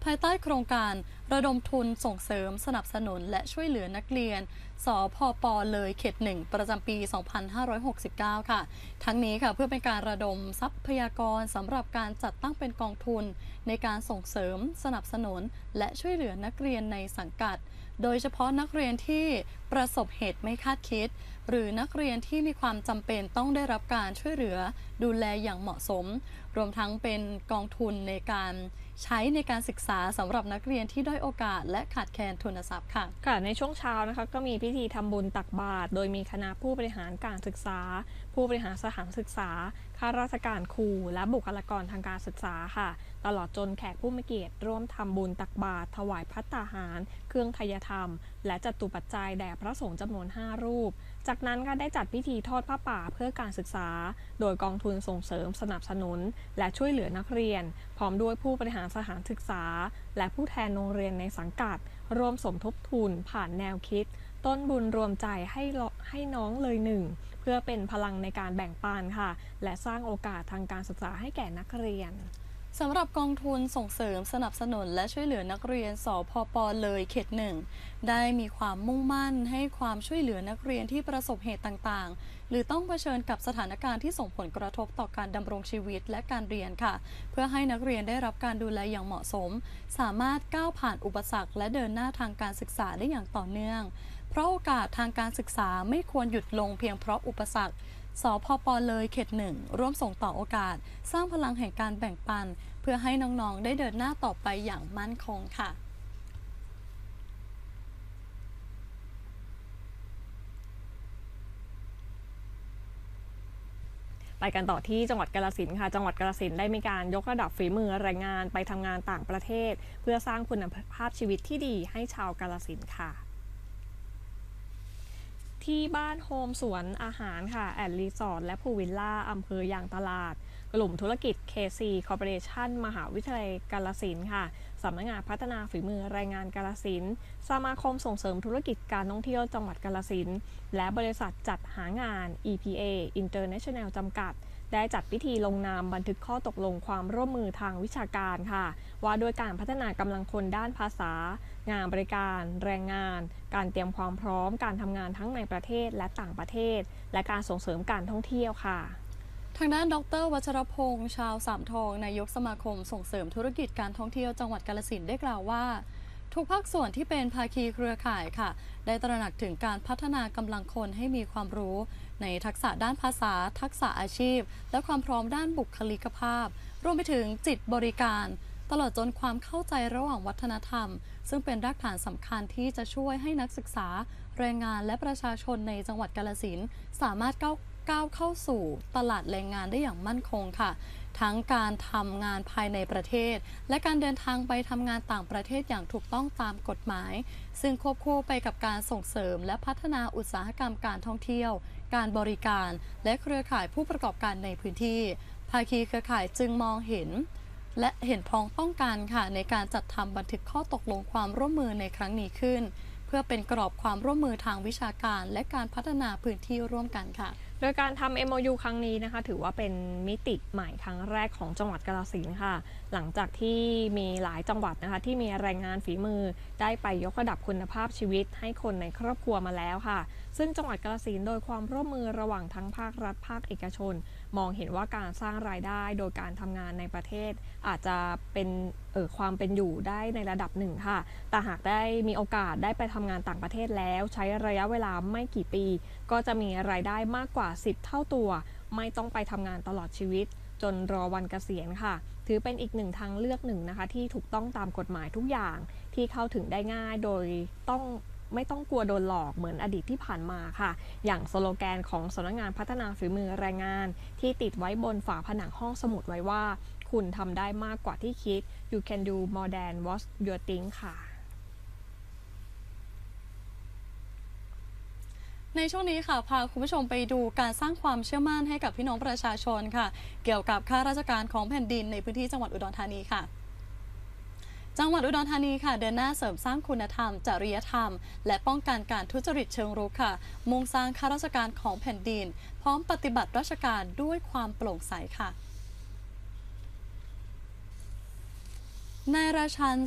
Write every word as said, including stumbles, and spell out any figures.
ายใต้โครงการระดมทุนส่งเสริมสนับสนุนและช่วยเหลือนักเรียนสพปเลยเขตหนึ่งประจำปี สองพันห้าร้อยหกสิบเก้า ค่ะทั้งนี้ค่ะเพื่อเป็นการระดมทรัพยากรสำหรับการจัดตั้งเป็นกองทุนในการส่งเสริมสนับสนุนและช่วยเหลือนักเรียนในสังกัดโดยเฉพาะนักเรียนที่ประสบเหตุไม่คาดคิดหรือนักเรียนที่มีความจำเป็นต้องได้รับการช่วยเหลือดูแลอย่างเหมาะสมรวมทั้งเป็นกองทุนในการใช้ในการศึกษาสำหรับนักเรียนที่ด้อยโอกาสและขาดแคลนทุนทรัพย์ค่ะค่ะในช่วงเช้านะคะก็มีพิธีทำบุญตักบาตรโดยมีคณะผู้บริหารการศึกษาผู้บริหารสถานศึกษาข้าราชการครูและบุคลากรทางการศึกษาค่ะตลอดจนแขกผู้มีเกียรติร่วมทำบุญตักบาตรถวายภัตตาหารเครื่องไทยธรรมและจตุปัจจัยแด่พระสงฆ์จำนวนห้ารูปจากนั้นก็ได้จัดพิธีทอดผ้าป่าเพื่อการศึกษาโดยกองทุนส่งเสริมสนับสนุนและช่วยเหลือนักเรียนพร้อมด้วยผู้บริหารสถานศึกษาและผู้แทนโรงเรียนในสังกัดร่วมสมทบทุนผ่านแนวคิดต้นบุญรวมใจให้ให้น้องเลยหนึ่งเพื่อเป็นพลังในการแบ่งปันค่ะและสร้างโอกาสทางการศึกษาให้แก่นักเรียนสำหรับกองทุนส่งเสริมสนับสนุนและช่วยเหลือนักเรียนสพปเลยเขตหนึ่งได้มีความมุ่งมั่นให้ความช่วยเหลือนักเรียนที่ประสบเหตุต่างๆหรือต้องเผชิญกับสถานการณ์ที่ส่งผลกระทบต่อการดำรงชีวิตและการเรียนค่ะเพื่อให้นักเรียนได้รับการดูแลอย่างเหมาะสมสามารถก้าวผ่านอุปสรรคและเดินหน้าทางการศึกษาได้อย่างต่อเนื่องเพราะโอกาสทางการศึกษาไม่ควรหยุดลงเพียงเพราะอุปสรรคสพปเลยเขตหนึ่งร่วมส่งต่อโอกาสสร้างพลังแห่งการแบ่งปันเพื่อให้น้องๆได้เดินหน้าต่อไปอย่างมั่นคงค่ะไปกันต่อที่จังหวัดกาฬสินธุ์ค่ะจังหวัดกาฬสินธุ์ได้มีการยกระดับฝีมือแรงงานไปทำงานต่างประเทศเพื่อสร้างคุณภาพชีวิตที่ดีให้ชาวกาฬสินธุ์ค่ะที่บ้านโฮมสวนอาหารค่ะแอนด์รีสอร์ทและพูลวิลล่าอำเภอยางตลาดกลุ่มธุรกิจ เค ซี Corporation มหาวิทยาลัยกาฬสินธุ์ค่ะสำนักงานพัฒนาฝีมือแรงงานกาฬสินธุ์สมาคมส่งเสริมธุรกิจการท่องเที่ยวจังหวัดกาฬสินธุ์และบริษัทจัดหางาน อี พี เอ International จำกัดได้จัดพิธีลงนามบันทึกข้อตกลงความร่วมมือทางวิชาการค่ะว่าด้วยการพัฒนากำลังคนด้านภาษางานบริการแรงงานการเตรียมความพร้อมการทำงานทั้งในประเทศและต่างประเทศและการส่งเสริมการท่องเที่ยวค่ะทางด้านดรวัชรพงษ์ชาวสามทองนายกสมาคมส่งเสริมธุรกิจการท่องเที่ยวจังหวัดกาฬสินธุ์ได้กล่าวว่าทุกภาคส่วนที่เป็นภาคีเครือข่ายค่ะได้ตระหนักถึงการพัฒนากำลังคนให้มีความรู้ในทักษะด้านภาษาทักษะอาชีพและความพร้อมด้านบุคลิกภาพรวมไปถึงจิตบริการตลอดจนความเข้าใจระหว่างวัฒนธรรมซึ่งเป็นรากฐานสำคัญที่จะช่วยให้นักศึกษาแรงงานและประชาชนในจังหวัดกาฬสินธุ์สามารถก้าวก้าวเข้าสู่ตลาดแรงงานได้อย่างมั่นคงค่ะทั้งการทำงานภายในประเทศและการเดินทางไปทำงานต่างประเทศอย่างถูกต้องตามกฎหมายซึ่งควบคู่ไปกับการส่งเสริมและพัฒนาอุตสาหกรรมการท่องเที่ยวการบริการและเครือข่ายผู้ประกอบการในพื้นที่ภาคีเครือข่ายจึงมองเห็นและเห็นพ้องต้องกันค่ะในการจัดทำบันทึกข้อตกลงความร่วมมือในครั้งนี้ขึ้นเพื่อเป็นกรอบความร่วมมือทางวิชาการและการพัฒนาพื้นที่ร่วมกันค่ะโดยการทำ เอ็ม โอ ยู ครั้งนี้นะคะถือว่าเป็นมิติใหม่ครั้งแรกของจังหวัดกาฬสินธุ์ค่ะหลังจากที่มีหลายจังหวัดนะคะที่มีแรงงานฝีมือได้ไปยกระดับคุณภาพชีวิตให้คนในครอบครัวมาแล้วค่ะซึ่งจังหวัดกาฬสินธุ์โดยความร่วมมือระหว่างทั้งภาครัฐภาคเอกชนมองเห็นว่าการสร้างรายได้โดยการทำงานในประเทศอาจจะเป็นเอ่อความเป็นอยู่ได้ในระดับหนึ่งค่ะแต่หากได้มีโอกาสได้ไปทำงานต่างประเทศแล้วใช้ระยะเวลาไม่กี่ปีก็จะมีรายได้มากกว่าสิบเท่าตัวไม่ต้องไปทำงานตลอดชีวิตจนรอวันเกษียณค่ะถือเป็นอีกหนึ่งทางเลือกหนึ่งนะคะที่ถูกต้องตามกฎหมายทุกอย่างที่เข้าถึงได้ง่ายโดยต้องไม่ต้องกลัวโดนหลอกเหมือนอดีตที่ผ่านมาค่ะอย่างสโลแกนของสำนักงานพัฒนาฝีมือแรงงานที่ติดไว้บนฝาผนังห้องสมุดไว้ว่าคุณทำได้มากกว่าที่คิด you can do more than what you think ค่ะในช่วงนี้ค่ะพาคุณผู้ชมไปดูการสร้างความเชื่อมั่นให้กับพี่น้องประชาชนค่ะเกี่ยวกับข้าราชการของแผ่นดินในพื้นที่จังหวัดอุดรธานีค่ะจังหวัดอุดรธานีค่ะเดินหน้าเสริมสร้างคุณธรรมจริยธรรมและป้องกันการทุจริตเชิงรุกค่ะมุ่งสร้างข้าราชการของแผ่นดินพร้อมปฏิบัติราชการด้วยความโปร่งใสค่ะนายราชัน